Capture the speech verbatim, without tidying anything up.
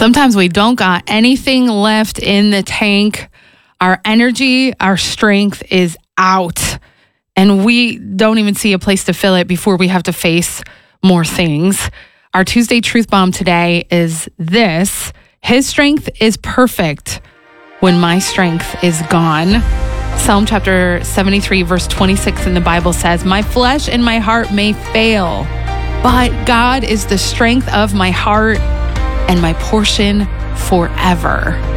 Sometimes we don't got anything left in the tank. Our energy, our strength is out, and we don't even see a place to fill it before we have to face more things. Our Tuesday Truth Bomb today is this: His strength is perfect when my strength is gone. Psalm chapter seventy-three, verse twenty-six in the Bible says, "My flesh and my heart may fail, but God is the strength of my heart and my portion forever."